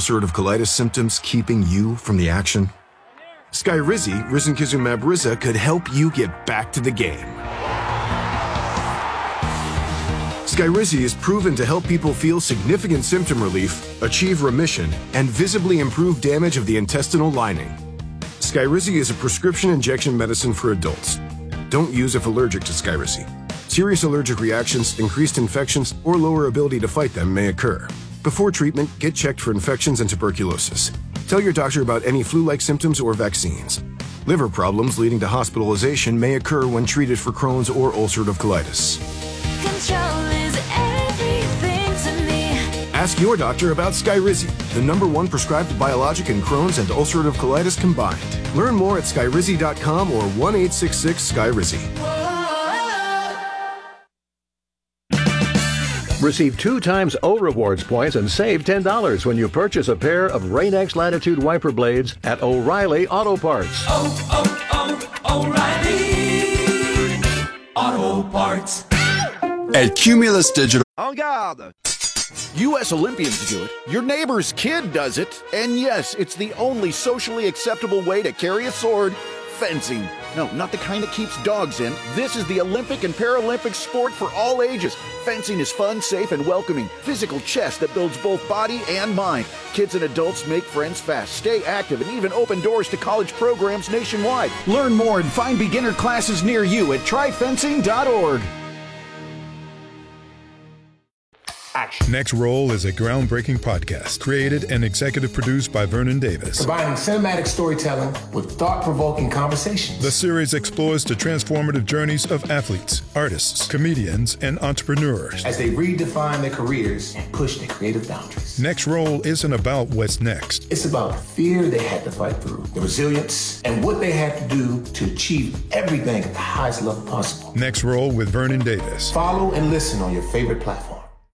ulcerative colitis symptoms keeping you from the action? Skyrizi, risankizumab Riza, could help you get back to the game. Skyrizi is proven to help people feel significant symptom relief, achieve remission, and visibly improve damage of the intestinal lining. Skyrizi is a prescription injection medicine for adults. Don't use if allergic to Skyrizi. Serious allergic reactions, increased infections, or lower ability to fight them may occur. Before treatment, get checked for infections and tuberculosis. Tell your doctor about any flu-like symptoms or vaccines. Liver problems leading to hospitalization may occur when treated for Crohn's or ulcerative colitis. Control is everything to me. Ask your doctor about Skyrizi, the #1 prescribed biologic in Crohn's and ulcerative colitis combined. Learn more at skyrizi.com or 1-866-SKYRIZI. Receive 2 times O Rewards points and save $10 when you purchase a pair of Rain-X Latitude wiper blades at O'Reilly Auto Parts. O'Reilly Auto Parts. At Cumulus Digital. En garde! U.S. Olympians do it, your neighbor's kid does it, and yes, it's the only socially acceptable way to carry a sword, fencing. No, not the kind that keeps dogs in. This is the Olympic and Paralympic sport for all ages. Fencing is fun, safe, and welcoming. Physical chess that builds both body and mind. Kids and adults make friends fast, stay active, and even open doors to college programs nationwide. Learn more and find beginner classes near you at tryfencing.org. Next Roll is a groundbreaking podcast created and executive produced by Vernon Davis. Combining cinematic storytelling with thought-provoking conversations. The series explores the transformative journeys of athletes, artists, comedians, and entrepreneurs as they redefine their careers and push their creative boundaries. Next Roll isn't about what's next. It's about the fear they had to fight through, the resilience, and what they had to do to achieve everything at the highest level possible. Next Roll with Vernon Davis. Follow and listen on your favorite platform.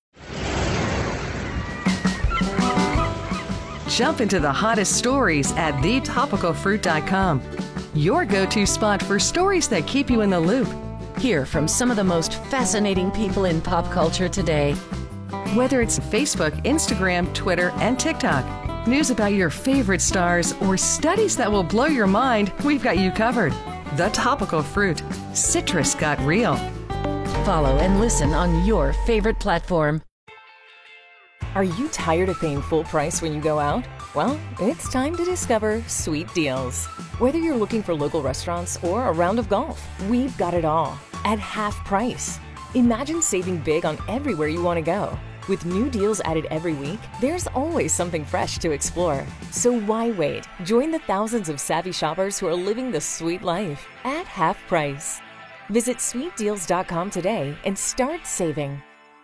Jump into the hottest stories at thetopicalfruit.com. Your go-to spot for stories that keep you in the loop. Hear from some of the most fascinating people in pop culture today. Whether it's Facebook, Instagram, Twitter, and TikTok, news about your favorite stars, or studies that will blow your mind, we've got you covered. The Topical Fruit. Citrus got real. Follow and listen on your favorite platform. Are you tired of paying full price when you go out? Well, it's time to discover Sweet Deals. Whether you're looking for local restaurants or a round of golf, we've got it all at half price. Imagine saving big on everywhere you want to go. With new deals added every week, there's always something fresh to explore. So why wait? Join the thousands of savvy shoppers who are living the sweet life at half price. Visit sweetdeals.com today and start saving.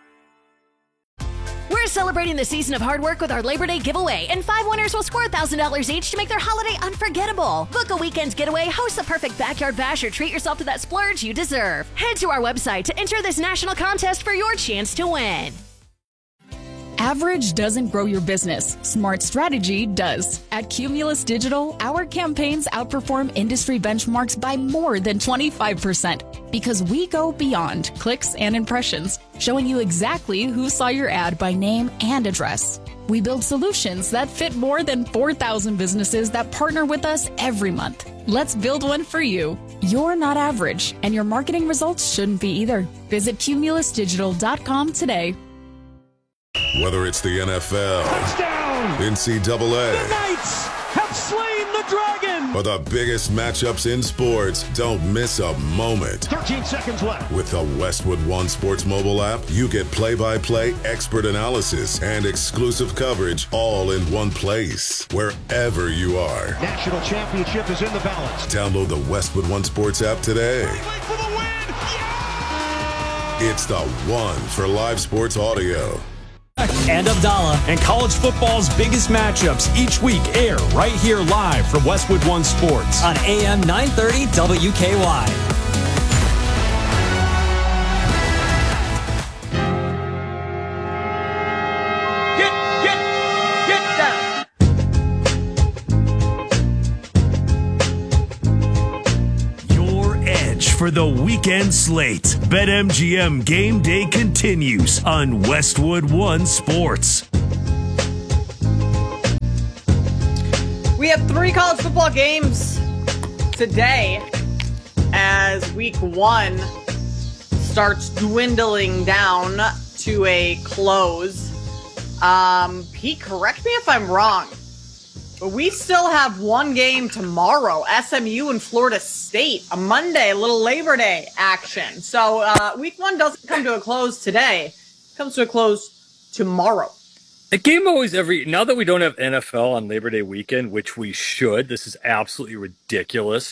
We're celebrating the season of hard work with our Labor Day giveaway, and 5 winners will score $1,000 each to make their holiday unforgettable. Book a weekend's getaway, host a perfect backyard bash, or treat yourself to that splurge you deserve. Head to our website to enter this national contest for your chance to win. Average doesn't grow your business. Smart strategy does. At Cumulus Digital, our campaigns outperform industry benchmarks by more than 25% because we go beyond clicks and impressions, showing you exactly who saw your ad by name and address. We build solutions that fit more than 4,000 businesses that partner with us every month. Let's build one for you. You're not average, and your marketing results shouldn't be either. Visit cumulusdigital.com today. Whether it's the NFL, touchdown, NCAA, the Knights have slain the dragon, or the biggest matchups in sports, don't miss a moment. 13 seconds left. With the Westwood One Sports mobile app, you get play-by-play, expert analysis, and exclusive coverage all in one place, wherever you are. National championship is in the balance. Download the Westwood One Sports app today. For the win. Yeah! It's the one for live sports audio. And Abdallah and college football's biggest matchups each week air right here live from Westwood One Sports on AM 930 WKY. Get down. Your edge for the weekend slate. BetMGM Game Day continues on Westwood One Sports. We have 3 college football games today as week 1 starts dwindling down to a close. Pete, correct me if I'm wrong, but we still have 1 game tomorrow, SMU and Florida State, a Monday, a little Labor Day action. So week 1 doesn't come to a close today. It comes to a close tomorrow. The game always now that we don't have NFL on Labor Day weekend, which we should, this is absolutely ridiculous.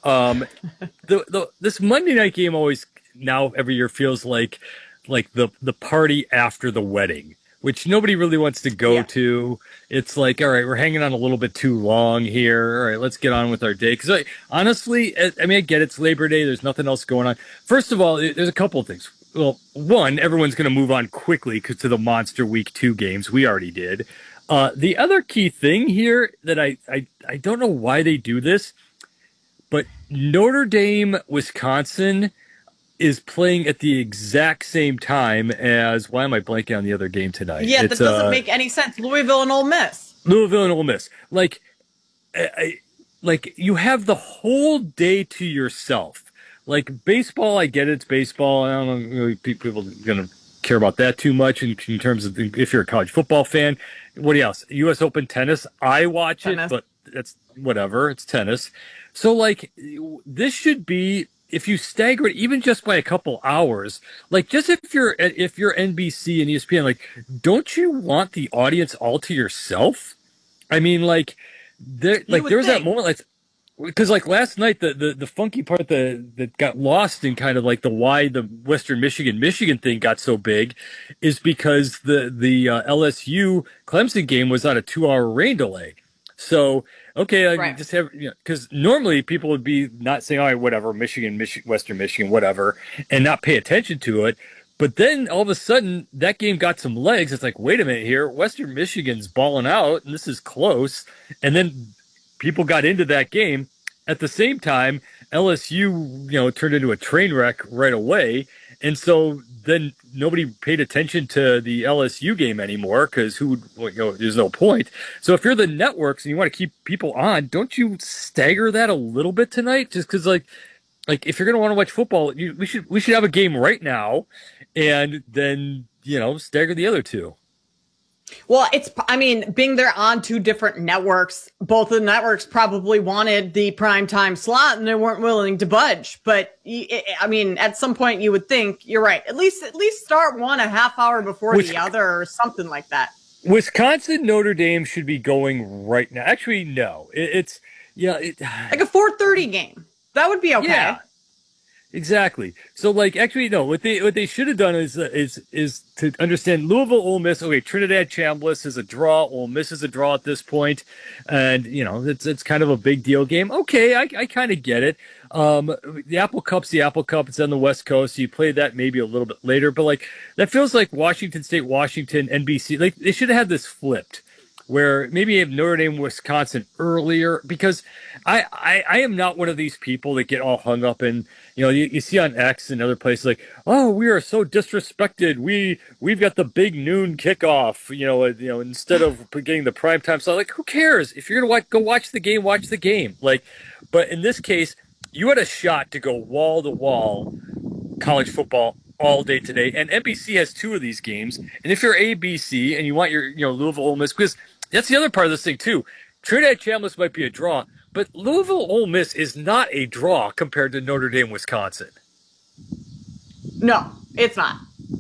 This Monday night game always now every year feels like the party after the wedding, which nobody really wants to go to. It's like, all right, we're hanging on a little bit too long here. All right, let's get on with our day. Because honestly, I mean, I get it's Labor Day. There's nothing else going on. First of all, there's a couple of things. Well, one, everyone's going to move on quickly to the monster week 2 games. We already did. The other key thing here that I don't know why they do this, but Notre Dame, Wisconsin is playing at the exact same time as, why am I blanking on the other game tonight? Yeah, that doesn't make any sense. Louisville and Ole Miss. Like you have the whole day to yourself. Like baseball, I get it, it's baseball. I don't know really people are going to care about that too much in terms of if you're a college football fan. What else? U.S. Open tennis, I watch it, but that's whatever. It's tennis. So like this should be, if you stagger it even just by a couple hours, like just if you're NBC and ESPN, like don't you want the audience all to yourself? I mean, there was that moment, like, because like last night, the funky part that got lost in kind of like why the Western Michigan thing got so big is because the LSU Clemson game was on a 2-hour rain delay. So, okay, just have, because normally people would be not saying, all right, whatever, Western Michigan, whatever, and not pay attention to it. But then all of a sudden that game got some legs. It's like, wait a minute here, Western Michigan's balling out and this is close. And then people got into that game. At the same time, LSU, turned into a train wreck right away. And so then nobody paid attention to the LSU game anymore because there's no point. So if you're the networks and you want to keep people on, don't you stagger that a little bit tonight? Just because like if you're going to want to watch football, we should have a game right now and then, stagger the other 2. Well, being they're on 2 different networks, both of the networks probably wanted the primetime slot and they weren't willing to budge. But at some point you would think you're right. At least start one a half hour before the other or something like that. Wisconsin Notre Dame should be going right now. Actually, no, it's like a 4:30 game. That would be okay. Yeah. Exactly. So, actually, no. What they should have done is to understand Louisville, Ole Miss. Okay, Trinidad Chambliss is a draw. Ole Miss is a draw at this point, and it's kind of a big deal game. Okay, I kind of get it. The Apple Cup's the Apple Cup. It's on the West Coast. So you play that maybe a little bit later, but that feels like Washington State, Washington, NBC. They should have had this flipped, where maybe you have Notre Dame, Wisconsin earlier, because I am not one of these people that get all hung up in, you see on X and other places like, oh, we are so disrespected. We've got the big noon kickoff, instead of getting the prime time. So who cares? If you're going to go watch the game, watch the game. But in this case, you had a shot to go wall to wall college football all day today, and NBC has 2 of these games. And if you're ABC and you want your Louisville, Ole Miss, because that's the other part of this thing too. Trinidad Chambliss might be a draw, but Louisville, Ole Miss is not a draw compared to Notre Dame, Wisconsin. No, it's not.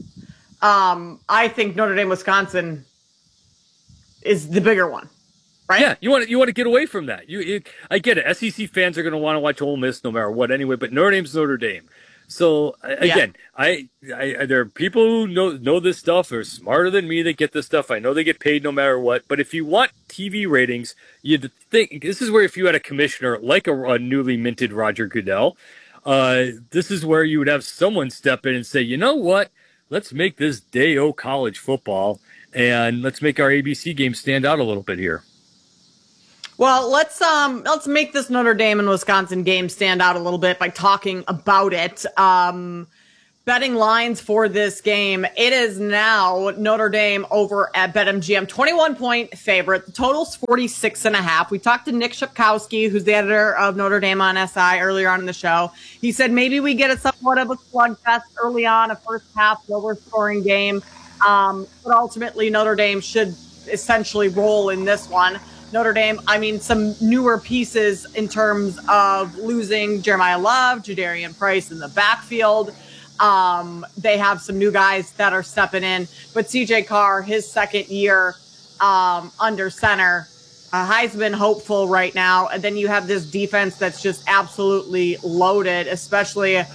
I think Notre Dame, Wisconsin is the bigger one, right? Yeah, you want to get away from that. I get it. SEC fans are going to want to watch Ole Miss no matter what anyway, but Notre Dame's Notre Dame. So again, I there are people who know this stuff, are smarter than me that get this stuff. I know they get paid no matter what. But if you want TV ratings, you'd think this is where if you had a commissioner like a newly minted Roger Goodell, this is where you would have someone step in and say, you know what, let's make this day-o college football and let's make our ABC game stand out a little bit here. Well, let's make this Notre Dame and Wisconsin game stand out a little bit by talking about it. betting lines for this game. It is now Notre Dame over at BetMGM, 21-point favorite. The total's 46.5. We talked to Nick Shapkowski, who's the editor of Notre Dame on SI, earlier on in the show. He said maybe we get a somewhat of a slugfest early on, a first half lower scoring game. But ultimately Notre Dame should essentially roll in this one. Notre Dame, I mean, some newer pieces in terms of losing Jeremiah Love, Jadarian Price in the backfield. They have some new guys that are stepping in, but CJ Carr, his second year under center, Heisman hopeful right now. And then you have this defense that's just absolutely loaded, especially, the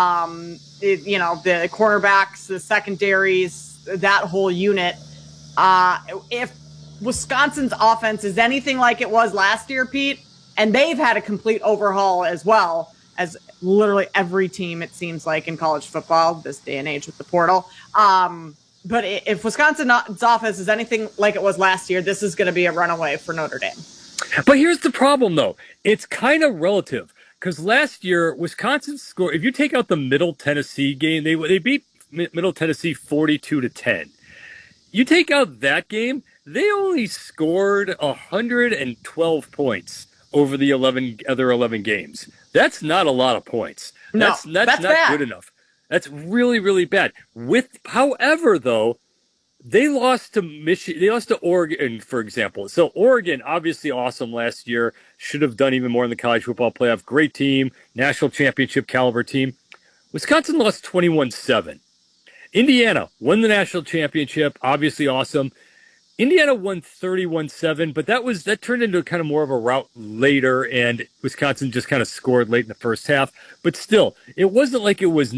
cornerbacks, the secondaries, that whole unit. If Wisconsin's offense is anything like it was last year, Pete, and they've had a complete overhaul as well as literally every team, it seems like, in college football this day and age with the portal. But if Wisconsin's offense is anything like it was last year, this is going to be a runaway for Notre Dame. But here's the problem, though. It's kind of relative, because last year, Wisconsin scored, if you take out the Middle Tennessee game, they beat Middle Tennessee 42-10. You take out that game, they only scored 112 points over the other 11 games. That's not a lot of points. That's not bad. Good enough. That's really, really bad. However, though, they lost to Michigan. They lost to Oregon, for example. So Oregon, obviously awesome last year, should have done even more in the college football playoff. Great team, national championship caliber team. Wisconsin lost 21-7. Indiana won the national championship, obviously awesome. Indiana won 31-7, but that turned into kind of more of a rout later, and Wisconsin just kind of scored late in the first half. But still, it wasn't like it was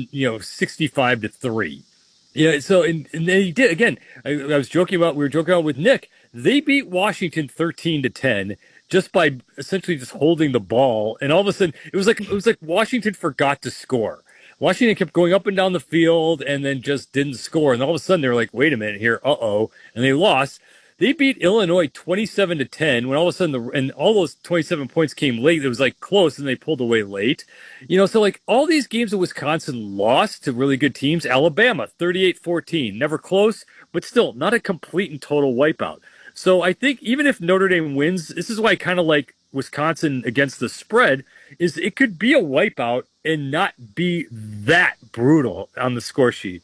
65-3. Yeah, so and they did again. We were joking about with Nick. They beat Washington 13-10 just by essentially just holding the ball, and all of a sudden it was like Washington forgot to score. Washington kept going up and down the field and then just didn't score. And all of a sudden they were like, wait a minute here, and they lost. They beat Illinois 27-10 when all of a sudden and all those 27 points came late. It was like close and they pulled away late. So like all these games that Wisconsin lost to really good teams. Alabama 38-14, never close, but still not a complete and total wipeout. So I think even if Notre Dame wins, this is why I kind of like Wisconsin against the spread, is it could be a wipeout and not be that brutal on the score sheet.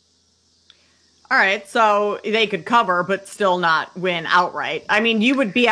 All right, so they could cover, but still not win outright. I mean, you would be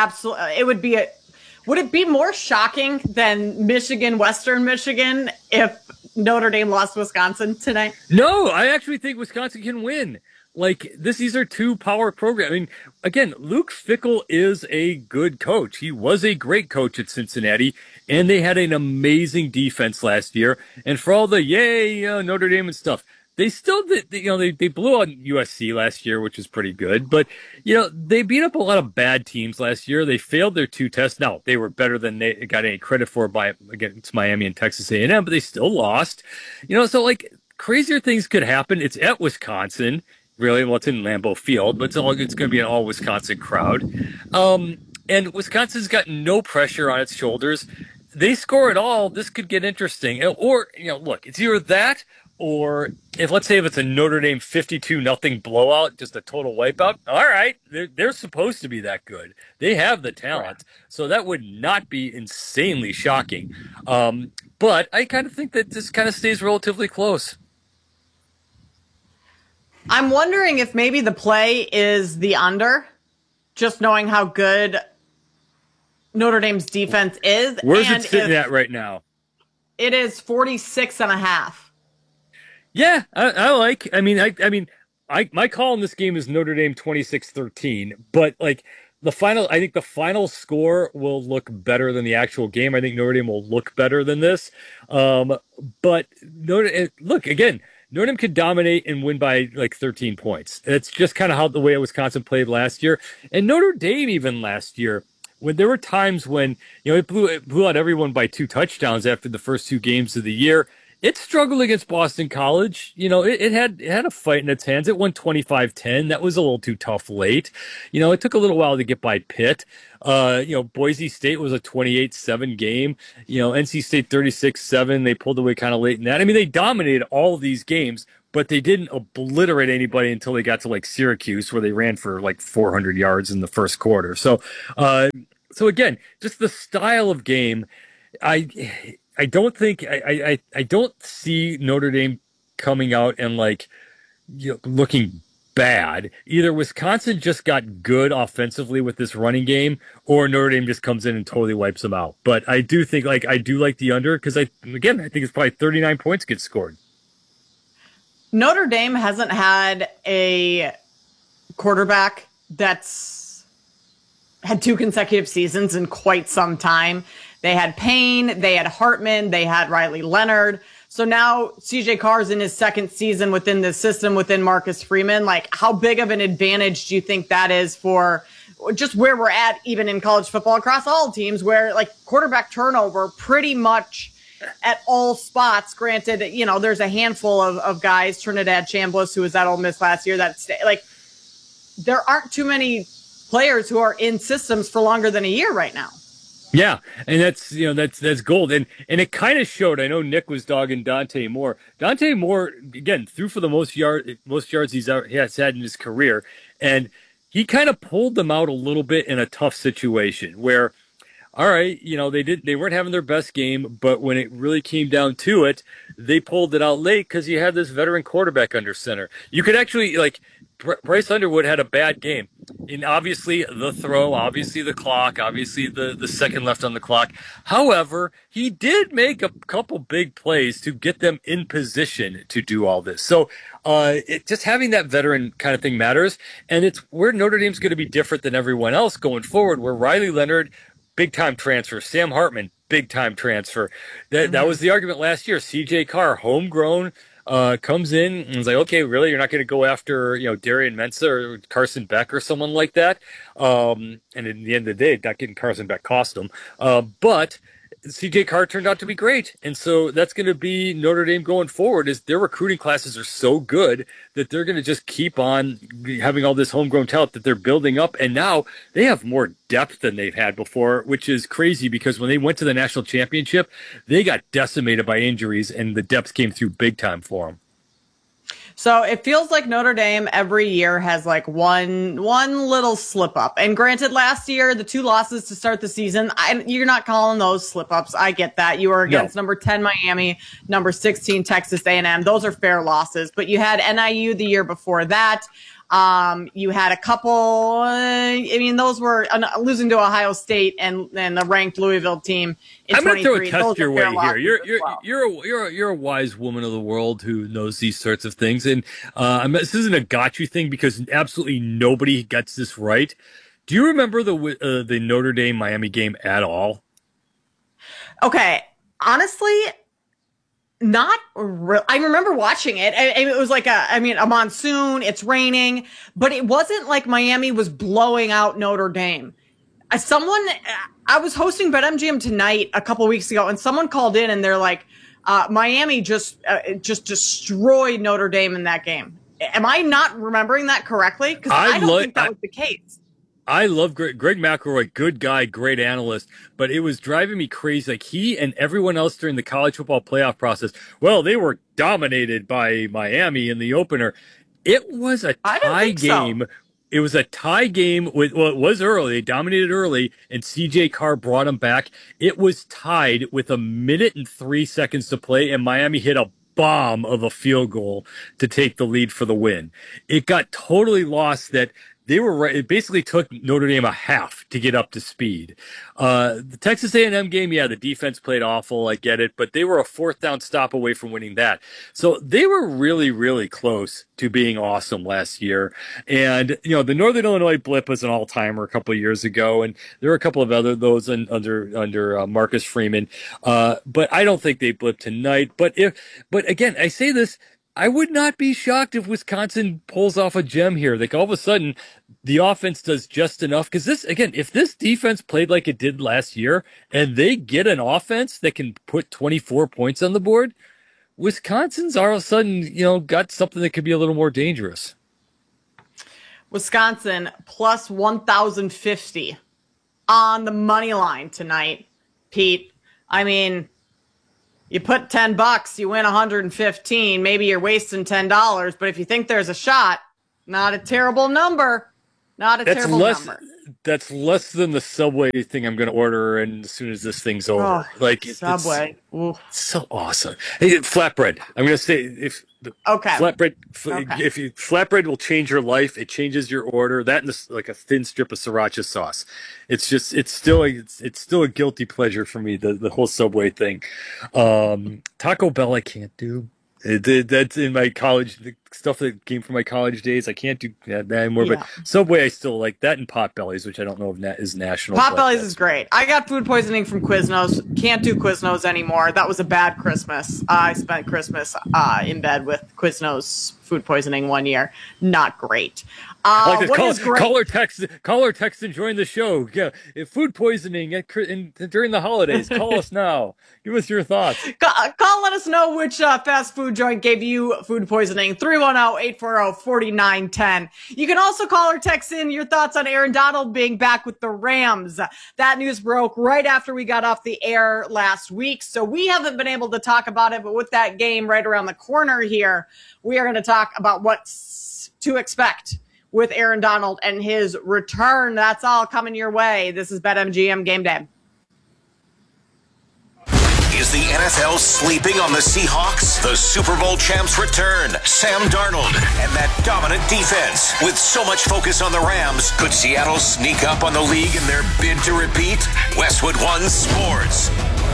would it be more shocking than Western Michigan, if Notre Dame lost Wisconsin tonight? No, I actually think Wisconsin can win. Like these are two power programs. I mean, again, Luke Fickell is a good coach. He was a great coach at Cincinnati, and they had an amazing defense last year. And for all the Notre Dame and stuff, they still did. They blew out USC last year, which is pretty good. But they beat up a lot of bad teams last year. They failed their two tests. Now they were better than they got any credit for against Miami and Texas A&M, but they still lost. So like crazier things could happen. It's at Wisconsin. Really, it's in Lambeau Field, but it's going to be an all Wisconsin crowd. And Wisconsin's got no pressure on its shoulders. They score it all. This could get interesting. Or, look, it's either that or let's say it's a Notre Dame 52-0 blowout, just a total wipeout. All right, they're supposed to be that good. They have the talent. So that would not be insanely shocking. But I kind of think that this kind of stays relatively close. I'm wondering if maybe the play is the under, just knowing how good Notre Dame's defense is. Where's it sitting at right now? It is 46.5. Yeah, my call in this game is Notre Dame 26-13, but like I think the final score will look better than the actual game. I think Notre Dame will look better than this. But look again. Notre Dame could dominate and win by like 13 points. That's just kind of the way Wisconsin played last year. And Notre Dame even last year, when there were times when it blew out everyone by 2 touchdowns after the first 2 games of the year. it struggled against Boston College. It had a fight in its hands. It won 25-10. That was a little too tough late. It took a little while to get by Pitt. Boise State was a 28-7 game. NC State 36-7. They pulled away kind of late in that. I mean, they dominated all of these games, but they didn't obliterate anybody until they got to like Syracuse, where they ran for like 400 yards in the first quarter. So again, just the style of game, I don't think I don't see Notre Dame coming out and looking bad. Either Wisconsin just got good offensively with this running game, or Notre Dame just comes in and totally wipes them out. But I do think I do like the under, because I think it's probably 39 points get scored. Notre Dame hasn't had a quarterback that's had 2 consecutive seasons in quite some time. They had Payne, they had Hartman, they had Riley Leonard. So now CJ Carr's in his second season within this system, within Marcus Freeman. How big of an advantage do you think that is for just where we're at, even in college football across all teams, where quarterback turnover pretty much at all spots? Granted, there's a handful of guys, Trinidad Chambliss, who was at Ole Miss last year, there aren't too many players who are in systems for longer than a year right now. Yeah, and that's gold, and it kind of showed. I know Nick was dogging Dante Moore. Dante Moore again threw for the most yards he has had in his career, and he kind of pulled them out a little bit in a tough situation where, all right, they weren't having their best game, but when it really came down to it, they pulled it out late because you had this veteran quarterback under center. You could actually Bryce Underwood had a bad game. And obviously the throw, obviously the clock, obviously the second left on the clock. However, he did make a couple big plays to get them in position to do all this. So just having that veteran kind of thing matters. And it's where Notre Dame's going to be different than everyone else going forward, where Riley Leonard, big-time transfer. Sam Hartman, big-time transfer. That was the argument last year. CJ Carr, homegrown, comes in and is like, okay, really, you're not going to go after Darian Mensah or Carson Beck or someone like that. And in the end of the day, not getting Carson Beck cost them. But CJ Carr turned out to be great, and so that's going to be Notre Dame going forward. Is their recruiting classes are so good that they're going to just keep on having all this homegrown talent that they're building up, and now they have more depth than they've had before, which is crazy because when they went to the national championship, they got decimated by injuries, and the depth came through big time for them. So it feels like Notre Dame every year has one little slip up. And granted, last year, the 2 losses to start the season, you're not calling those slip ups. I get that. You were against number 10 Miami, number 16 Texas A&M. Those are fair losses. But you had NIU the year before that. You had a couple, those were losing to Ohio State and the ranked Louisville team in 23. I'm going to throw a test your way here. You're a wise woman of the world who knows these sorts of things. And this isn't a got you thing because absolutely nobody gets this right. Do you remember the Notre Dame Miami game at all? Okay. Honestly, not real. I remember watching it. It was a monsoon. It's raining, but it wasn't like Miami was blowing out Notre Dame. I was hosting BetMGM Tonight a couple weeks ago, and someone called in and they're like, Miami just destroyed Notre Dame in that game. Am I not remembering that correctly? Because I don't think that was the case. I love Greg McElroy, good guy, great analyst, but it was driving me crazy. He and everyone else during the college football playoff process, they were dominated by Miami in the opener. It was a tie game. So. It was a tie game it was early. They dominated early, and CJ Carr brought them back. It was tied with 1 minute and 3 seconds to play, and Miami hit a bomb of a field goal to take the lead for the win. It got totally lost that they were right. It basically took Notre Dame a half to get up to speed. The Texas A&M game, the defense played awful. I get it, but they were a 4th down stop away from winning that. So they were really, really close to being awesome last year. And, the Northern Illinois blip was an all-timer a couple of years ago, and there were a couple of other those under Marcus Freeman. But I don't think they blipped tonight. But again, I say this, I would not be shocked if Wisconsin pulls off a gem here. All of a sudden, the offense does just enough. Because if this defense played like it did last year, and they get an offense that can put 24 points on the board, Wisconsin's all of a sudden, got something that could be a little more dangerous. Wisconsin plus 1,050 on the money line tonight, Pete. I mean, you put $10, you win 115. Maybe you're wasting $10, but if you think there's a shot, not a terrible number. Not a terrible number. That's less than the Subway thing I'm going to order, and as soon as this thing's over, Subway, it's so awesome. Hey, flatbread. I'm going to say flatbread. Okay. If flatbread will change your life, it changes your order. That and like a thin strip of sriracha sauce. It's still a guilty pleasure for me. The whole Subway thing. Taco Bell I can't do. That's in my college, the stuff that came from my college days. I can't do that anymore, but Subway I still like that, and Potbellies, which I don't know if is national. Potbellies is great. I got food poisoning from Quiznos. Can't do Quiznos anymore. That was a bad Christmas. I spent Christmas in bed with Quiznos food poisoning one year. Not great. Like caller text enjoying the show. Yeah, if food poisoning during the holidays. Call us now. Give us your thoughts. Call, let us know which fast food joint gave you food poisoning. 310-840-4910. You can also call or text in your thoughts on Aaron Donald being back with the Rams. That news broke right after we got off the air last week, so we haven't been able to talk about it, but with that game right around the corner here, we are going to talk about what's to expect with Aaron Donald and his return. That's all coming your way. This is BetMGM Game Day. Is the NFL sleeping on the Seahawks? The Super Bowl champs return. Sam Darnold and that dominant defense. With so much focus on the Rams, could Seattle sneak up on the league in their bid to repeat? Westwood One Sports.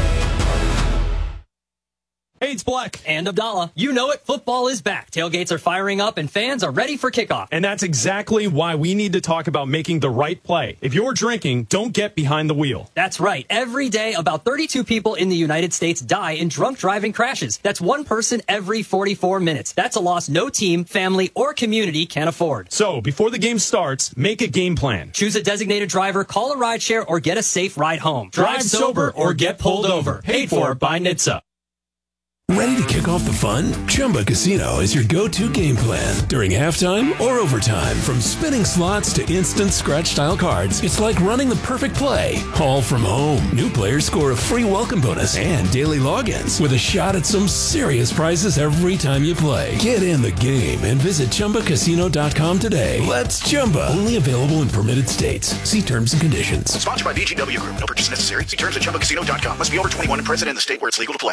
Hey, it's Black. And Abdallah. You know it, football is back. Tailgates are firing up and fans are ready for kickoff. And that's exactly why we need to talk about making the right play. If you're drinking, don't get behind the wheel. That's right. Every day, about 32 people in the United States die in drunk driving crashes. That's one person every 44 minutes. That's a loss no team, family, or community can afford. So, before the game starts, make a game plan. Choose a designated driver, call a rideshare, or get a safe ride home. Drive sober or get pulled over. Paid for by NHTSA. Ready to kick off the fun? Chumba Casino is your go-to game plan during halftime or overtime. From spinning slots to instant scratch-style cards, it's like running the perfect play, all from home. New players score a free welcome bonus and daily logins with a shot at some serious prizes every time you play. Get in the game and visit ChumbaCasino.com today. Let's Chumba. Only available in permitted states. See terms and conditions. Sponsored by VGW Group. No purchase necessary. See terms at ChumbaCasino.com. Must be over 21 and present in the state where it's legal to play.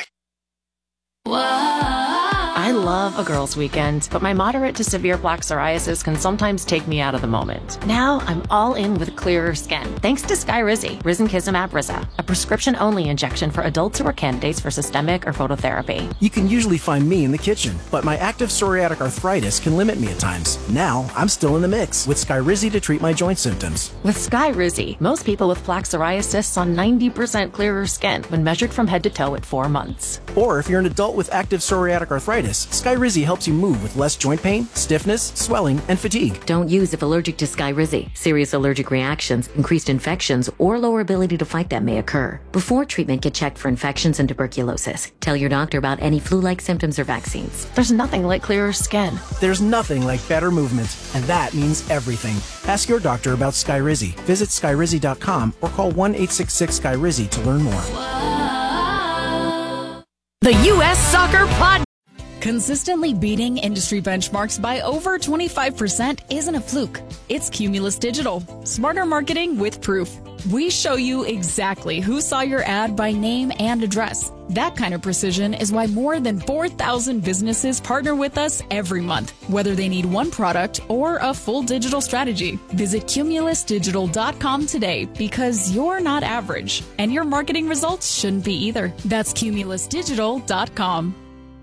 I love a girls' weekend, but my moderate to severe plaque psoriasis can sometimes take me out of the moment. Now I'm all in with clearer skin, thanks to Skyrizi, Risankizumab Riza, a prescription-only injection for adults who are candidates for systemic or phototherapy. You can usually find me in the kitchen, but my active psoriatic arthritis can limit me at times. Now I'm still in the mix with Skyrizi to treat my joint symptoms. With Skyrizi, most people with plaque psoriasis saw 90% clearer skin when measured from head to toe at 4 months. Or if you're an adult with active psoriatic arthritis, Skyrizi helps you move with less joint pain, stiffness, swelling, and fatigue. Don't use if allergic to Skyrizi. Serious allergic reactions, increased infections, or lower ability to fight them may occur. Before treatment, get checked for infections and tuberculosis. Tell your doctor about any flu-like symptoms or vaccines. There's nothing like clearer skin. There's nothing like better movement, and that means everything. Ask your doctor about Skyrizi. Visit Skyrizi.com or call 1-866-SKYRIZI to learn more. The U.S. Soccer Pod. Consistently beating industry benchmarks by over 25% isn't a fluke. It's Cumulus Digital. Smarter marketing with proof. We show you exactly who saw your ad by name and address. That kind of precision is why more than 4,000 businesses partner with us every month, whether they need one product or a full digital strategy. Visit cumulusdigital.com today because you're not average, and your marketing results shouldn't be either. That's cumulusdigital.com.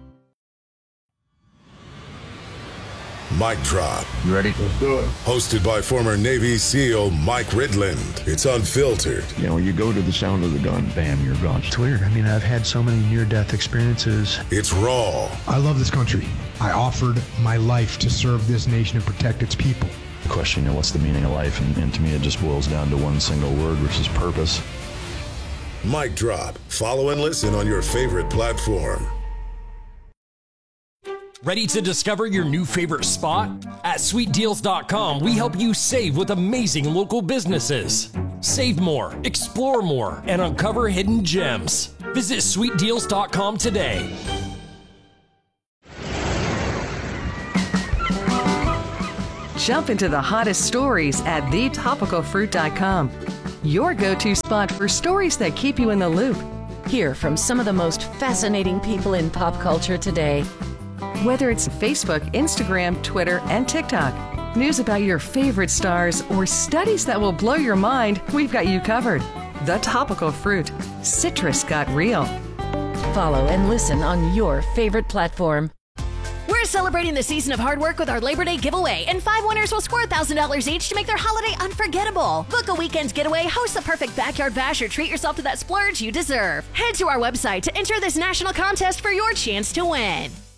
Mic Drop. You ready? Let's do it. Hosted by former Navy SEAL Mike Ridland. It's unfiltered. You know, you go to the sound of the gun, bam, you're gone. It's weird. I mean, I've had so many near-death experiences. It's raw. I love this country. I offered my life to serve this nation and protect its people. The question, what's the meaning of life? And to me, it just boils down to one single word, which is purpose. Mic Drop. Follow and listen on your favorite platform. Ready to discover your new favorite spot? At sweetdeals.com, we help you save with amazing local businesses. Save more, explore more, and uncover hidden gems. Visit sweetdeals.com today. Jump into the hottest stories at thetopicalfruit.com. Your go-to spot for stories that keep you in the loop. Hear from some of the most fascinating people in pop culture today. Whether it's Facebook, Instagram, Twitter, and TikTok, news about your favorite stars, or studies that will blow your mind, we've got you covered. The Topical Fruit. Citrus got real. Follow and listen on your favorite platform. We're celebrating the season of hard work with our Labor Day giveaway, and 5 winners will score $1,000 each to make their holiday unforgettable. Book a weekend getaway, host the perfect backyard bash, or treat yourself to that splurge you deserve. Head to our website to enter this national contest for your chance to win.